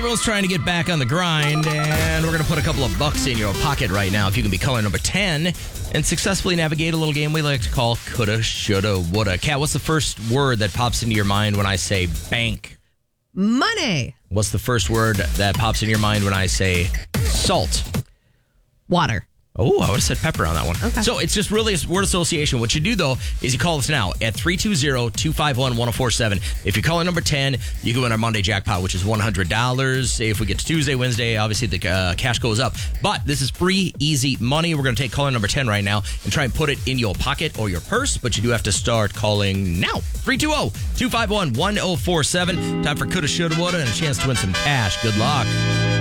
everyone's trying to get back on the grind, and we're going to put a couple of bucks in your pocket right now if you can be caller number 10 and successfully navigate a little game we like to call Coulda, Shoulda, Woulda. Kat, what's the first word that pops into your mind when I say bank? Money. What's the first word that pops in your mind when I say salt? Water. Oh, I would have said pepper on that one. Okay. So it's just really a word association. What you do, though, is you call us now at 320-251-1047. If you're calling number 10, you can win our Monday jackpot, which is $100. If we get to Tuesday, Wednesday, obviously the cash goes up. But this is free, easy money. We're going to take caller number 10 right now and try and put it in your pocket or your purse. But you do have to start calling now. 320-251-1047. Time for Coulda, Shoulda, Woulda, and a chance to win some cash. Good luck.